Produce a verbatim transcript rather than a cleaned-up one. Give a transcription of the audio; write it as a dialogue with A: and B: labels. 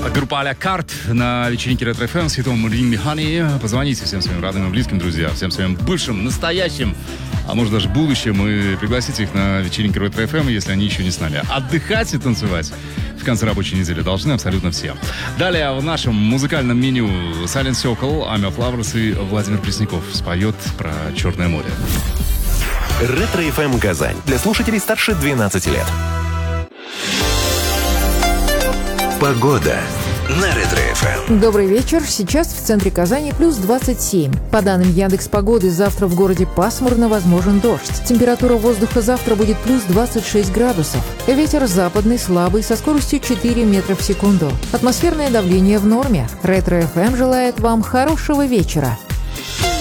A: Группа а-ля Карт на вечеринке Ретро эф эм с хитом Ring Me Honey. Позвоните всем своим родным и близким друзьям, всем своим бывшим, настоящим, а может даже будущим, и пригласите их на вечеринки Ретро эф эм, если они еще не с нами. Отдыхать и танцевать в конце рабочей недели должны абсолютно все. Далее в нашем музыкальном меню Silent Circle, Army of Lovers и Владимир Пресняков споет про Черное море.
B: Ретро эф эм Казань. Для слушателей старше двенадцати лет. Погода на Ретро эф эм.
C: Добрый вечер. Сейчас в центре Казани плюс двадцать семь. По данным Яндекс.Погоды, завтра в городе пасмурно, возможен дождь. Температура воздуха завтра будет плюс двадцать шесть градусов. Ветер западный слабый со скоростью четыре метра в секунду. Атмосферное давление в норме. Ретро эф эм желает вам хорошего вечера.